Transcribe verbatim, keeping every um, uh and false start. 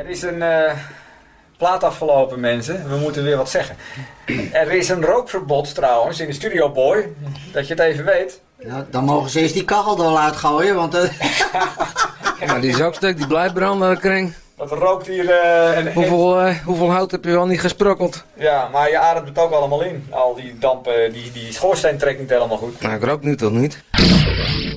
Er is een uh, plaat afgelopen, mensen. We moeten weer wat zeggen. Er is een rookverbod trouwens in de Studio Boy. Dat je het even weet. Ja, dan mogen ze eens die kachel er wel uitgooien, want... Uh... ja, die is ook stuk, die blijft branden, Kring. Wat rookt hier... Uh, en, hoeveel, uh, hoeveel hout heb je al niet gesprokkeld? Ja, maar je ademt het ook allemaal in. Al die dampen, die, die schoorsteen trekt niet helemaal goed. Nou, ik rook nu toch niet?